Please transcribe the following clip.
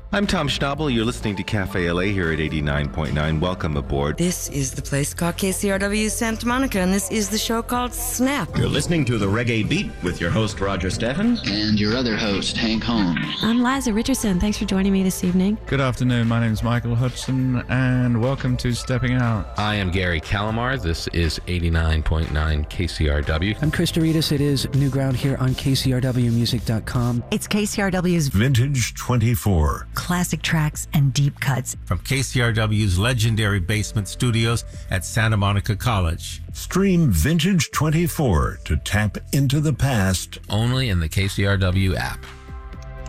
I'm Tom Schnabel. You're listening to Cafe LA here at 89.9. Welcome aboard. This is the place called KCRW Santa Monica, and this is the show called Snap. You're listening to The Reggae Beat with your host, Roger Steffens. And your other host, Hank Holmes. I'm Liza Richardson. Thanks for joining me this evening. Good afternoon. My name is Michael Hudson, and welcome to Stepping Out. I am Gary Calamar. This is 89.9 KCRW. I'm Chris Doritas. It is New Ground here on KCRWmusic.com. It's KCRW's Vintage 24. Classic tracks and deep cuts. From KCRW's legendary basement studios at Santa Monica College. Stream Vintage 24 to tap into the past. Only in the KCRW app.